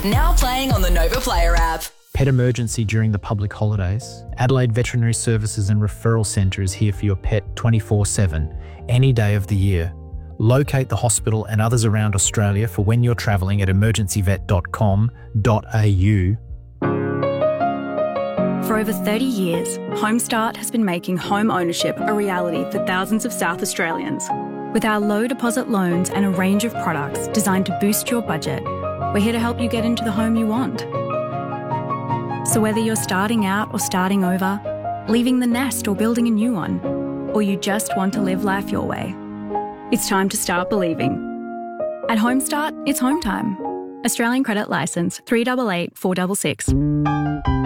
Now playing on the Nova Player app. Pet emergency during the public holidays? Adelaide Veterinary Services and Referral Centre is here for your pet 24/7, any day of the year. Locate the hospital and others around Australia for when you're travelling at emergencyvet.com.au. For over 30 years, Homestart has been making home ownership a reality for thousands of South Australians. With our low deposit loans and a range of products designed to boost your budget, we're here to help you get into the home you want. So whether you're starting out or starting over, leaving the nest or building a new one, or you just want to live life your way, it's time to start believing. At Homestart, it's home time. Australian Credit Licence 388 466.